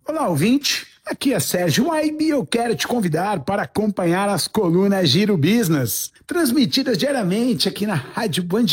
Olá, ouvinte. Aqui é Sérgio Aibe e eu quero te convidar para acompanhar as colunas Giro Business, transmitidas diariamente aqui na Rádio Band